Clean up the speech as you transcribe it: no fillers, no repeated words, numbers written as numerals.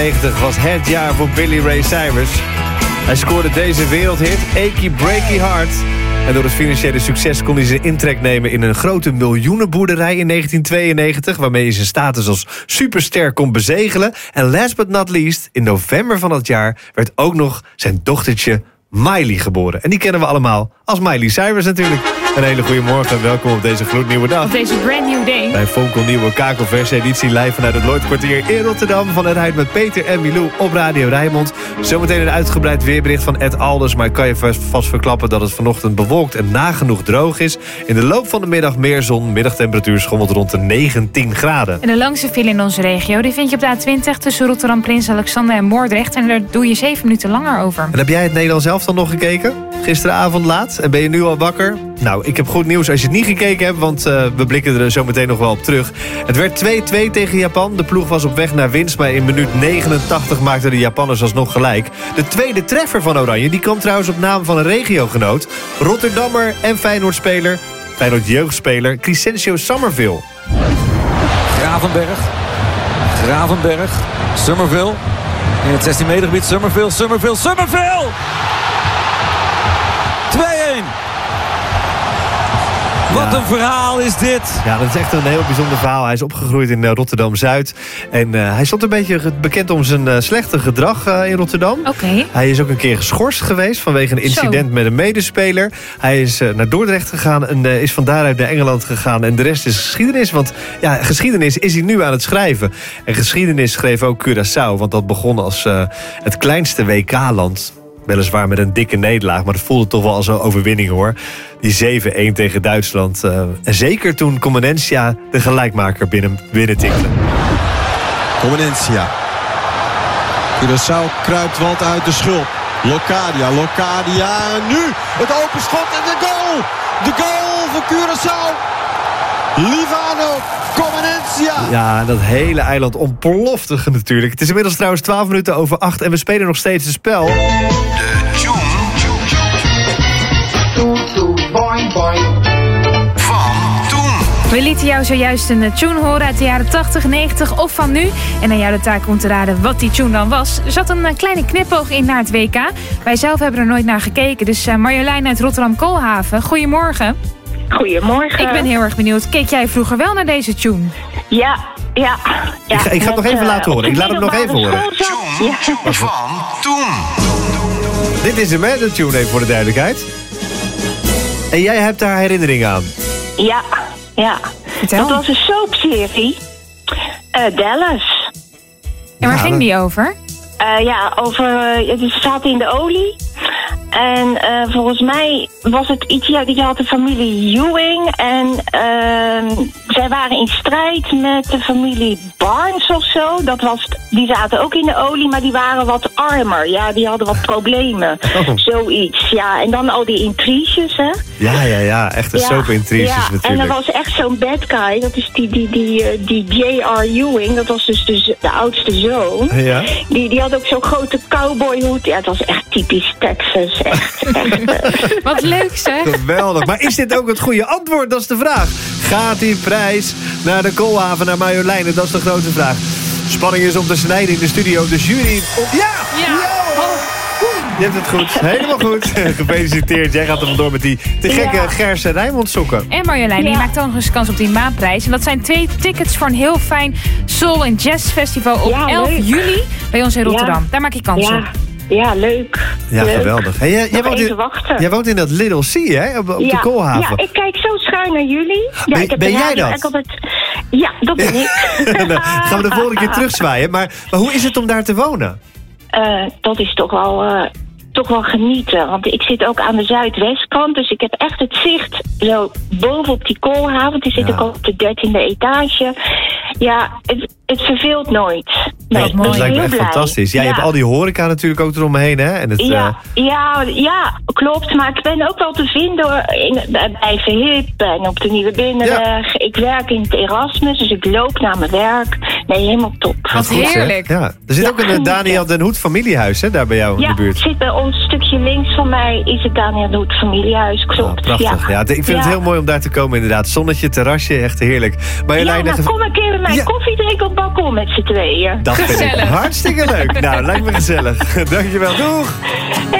1990 was het jaar voor Billy Ray Cyrus. Hij scoorde deze wereldhit, Achy Breaky Heart. En door het financiële succes kon hij zijn intrek nemen in een grote miljoenenboerderij in 1992... waarmee hij zijn status als superster kon bezegelen. En last but not least, in november van dat jaar werd ook nog zijn dochtertje Miley geboren. En die kennen we allemaal als Miley Cyrus natuurlijk. Een hele goede morgen en welkom op deze gloednieuwe dag. Op deze brand new day. Bij Fonkelnieuwe Kakelverse editie live vanuit het Lloydkwartier in Rotterdam. Van het Rijdt met Peter en Milou op Radio Rijnmond. Zometeen een uitgebreid weerbericht van Ed Alders. Maar ik kan je vast verklappen dat het vanochtend bewolkt en nagenoeg droog is. In de loop van de middag meer zon. Middagtemperatuur schommelt rond de 19 graden. En de langste file in onze regio die vind je op de A20 tussen Rotterdam, Prins Alexander en Moordrecht. En daar doe je 7 minuten langer over. En heb jij het Nederlands elftal nog gekeken? Gisteravond laat? En ben je nu al wakker? Nou, ik heb goed nieuws als je het niet gekeken hebt, want we blikken er zo meteen nog wel op terug. Het werd 2-2 tegen Japan. De ploeg was op weg naar winst, maar in minuut 89 maakten de Japanners alsnog gelijk. De tweede treffer van Oranje, die kwam trouwens op naam van een regiogenoot. Rotterdammer en Feyenoord jeugdspeler Crescencio Summerville. Gravenberg, Summerville. In het 16 meter gebied, Summerville! 2-1! Wat een verhaal is dit. Ja, dat is echt een heel bijzonder verhaal. Hij is opgegroeid in Rotterdam-Zuid. En hij stond een beetje bekend om zijn slechte gedrag in Rotterdam. Oké. Hij is ook een keer geschorst geweest vanwege een incident met een medespeler. Hij is naar Dordrecht gegaan en is van daaruit naar Engeland gegaan. En de rest is geschiedenis. Want ja, geschiedenis is hij nu aan het schrijven. En geschiedenis schreef ook Curaçao. Want dat begon als het kleinste WK-land. Weliswaar met een dikke nederlaag, maar het voelde toch wel als een overwinning hoor. Die 7-1 tegen Duitsland. En zeker toen Comenencia de gelijkmaker binnentikte. Comenencia. Curaçao kruipt wat uit de schulp. Locadia. En nu het open schot en de goal. De goal voor Curaçao. Livano Comenencia. Ja, dat hele eiland ontplofte natuurlijk. Het is inmiddels trouwens 12 minuten over 8 en we spelen nog steeds het spel. De tune van toen. We lieten jou zojuist een tune horen uit de jaren 80, 90 of van nu. En aan jou de taak om te raden wat die tune dan was. Er zat een kleine knipoog in naar het WK. Wij zelf hebben er nooit naar gekeken. Dus Marjolein uit Rotterdam-Koolhaven, goedemorgen. Goedemorgen. Ik ben heel erg benieuwd. Keek jij vroeger wel naar deze tune? Ja. Ik ga het nog even laten horen. Ik laat hem nog even horen. Tune van toen. Dit is hem, hè, de tune even voor de duidelijkheid. En jij hebt daar herinneringen aan? Ja. Vertel. Dat was een soapserie. Dallas. En waar ging die over? Het staat in de olie. En volgens mij was het iets, die had de familie Ewing. En zij waren in strijd met de familie Barnes of zo. Die zaten ook in de olie, maar die waren wat armer. Ja, die hadden wat problemen. Zoiets, ja. En dan al die intriges, hè. Ja. Echte soap-intriges natuurlijk. En er was echt zo'n bad guy. Dat is die J.R. Ewing. Dat was dus de oudste zoon. Ja. Die had ook zo'n grote cowboyhoed. Ja, het was echt typisch Texas. Echt. Wat leuk zeg. Geweldig. Maar is dit ook het goede antwoord? Dat is de vraag. Gaat die prijs naar de Koolhaven, naar Marjolein? Dat is de grote vraag. Spanning is om te snijden in de studio. De jury... Ja! Je hebt het goed. Helemaal goed. Gefeliciteerd. Jij gaat er vandoor met die te gekke Gerse Rijnmond sokken. En Marjolein, die maakt ook nog eens kans op die maanprijs. En dat zijn 2 tickets voor een heel fijn soul- en jazzfestival op 11 juli bij ons in Rotterdam. Daar maak je kans op. Ja, leuk. Ja, leuk. Geweldig. Hey, jij woont in dat Little Sea, hè? Op de Koolhaven. Ja, ik kijk zo schuin naar jullie. Ja, ben jij dat? Ja, dat ben ik. Dan gaan we de volgende keer terugzwaaien. Maar hoe is het om daar te wonen? Dat is toch wel genieten. Want ik zit ook aan de zuidwestkant. Dus ik heb echt het zicht zo bovenop die Koolhaven. Die zit ook op de 13e etage. Ja, het verveelt nooit. Nee, dat lijkt me echt fantastisch. Ja, je hebt al die horeca natuurlijk ook eromheen, hè? En het, ja, klopt. Maar ik ben ook wel te vinden bij Verhip en op de Nieuwe Binnenweg. ik werk in het Erasmus, dus ik loop naar mijn werk. Nee, helemaal top. Wat heerlijk. Ja. Er zit ook een Daniel Den Hoed familiehuis, hè, daar bij jou in de buurt. Ja, zit bij ons een stukje links van mij is het Daniel Den Hoed familiehuis, klopt. Prachtig. Ja, ik vind het heel mooi om daar te komen inderdaad. Zonnetje, terrasje, echt heerlijk. Marjolein, kom een keer met mij koffie drinken op het balkon met z'n tweeën. Dat vind ik hartstikke leuk. Nou, lijkt me gezellig. Dankjewel, doeg!